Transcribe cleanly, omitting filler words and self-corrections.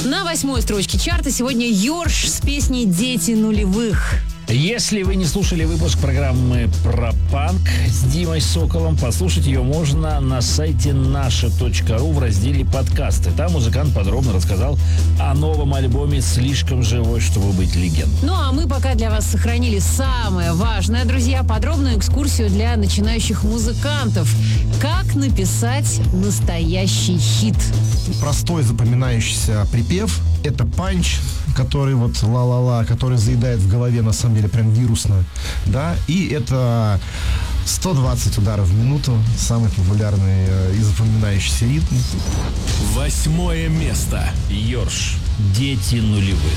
На 8-й строчке чарта сегодня Йорш с песней «Дети нулевых». Если вы не слушали выпуск программы про панк с Димой Соколом, послушать ее можно на сайте naша.ru в разделе «Подкасты». Там музыкант подробно рассказал о новом альбоме «Слишком живой, чтобы быть легендой». Ну а мы пока для вас сохранили самое важное, друзья, подробную экскурсию для начинающих музыкантов. Как написать настоящий хит? Простой запоминающийся припев — это панч, который вот ла-ла-ла, который заедает в голове на самом деле прям вирусно, да, и это 120 ударов в минуту, самый популярный и запоминающийся ритм. 8 место. Йорш. Дети нулевых.